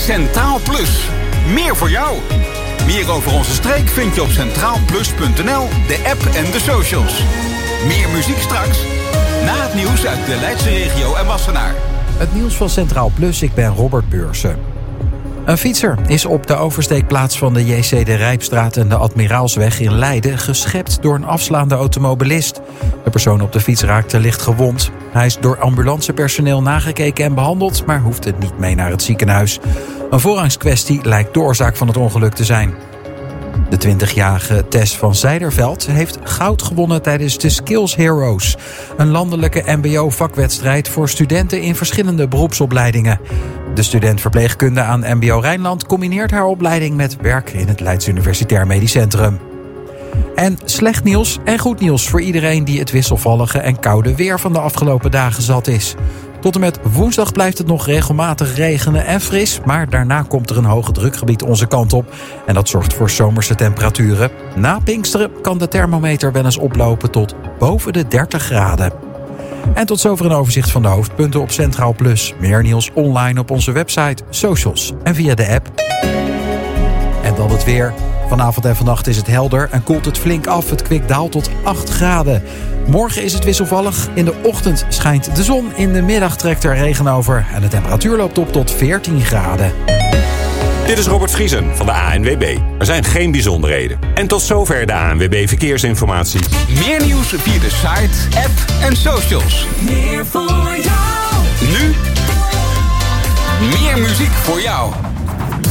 Centraal Plus. Meer voor jou. Meer over onze streek vind je op centraalplus.nl, de app en de socials. Meer muziek straks, na het nieuws uit de Leidse regio en Wassenaar. Het nieuws van Centraal Plus, ik ben Robert Beursen. Een fietser is op de oversteekplaats van de J.C. de Rijpstraat en de Admiraalsweg in Leiden geschept door een afslaande automobilist. De persoon op de fiets raakte licht gewond. Hij is door ambulancepersoneel nagekeken en behandeld, maar hoefde niet mee naar het ziekenhuis. Een voorrangskwestie lijkt de oorzaak van het ongeluk te zijn. De 20-jarige Tess van Zijderveld heeft goud gewonnen tijdens de Skills Heroes. Een landelijke mbo-vakwedstrijd voor studenten in verschillende beroepsopleidingen. De student verpleegkunde aan mbo Rijnland combineert haar opleiding met werk in het Leids Universitair Medisch Centrum. En slecht nieuws en goed nieuws voor iedereen die het wisselvallige en koude weer van de afgelopen dagen zat is. Tot en met woensdag blijft het nog regelmatig regenen en fris, maar daarna komt er een hoge drukgebied onze kant op. En dat zorgt voor zomerse temperaturen. Na Pinksteren kan de thermometer wel eens oplopen tot boven de 30 graden. En tot zover een overzicht van de hoofdpunten op Centraal Plus. Meer nieuws online op onze website, socials en via de app. En dan het weer. Vanavond en vannacht is het helder en koelt het flink af. Het kwik daalt tot 8 graden. Morgen is het wisselvallig. In de ochtend schijnt de zon. In de middag trekt er regen over. En de temperatuur loopt op tot 14 graden. Dit is Robert Vriesen van de ANWB. Er zijn geen bijzonderheden. En tot zover de ANWB Verkeersinformatie. Meer nieuws via de site, app en socials. Meer voor jou. Nu meer muziek voor jou.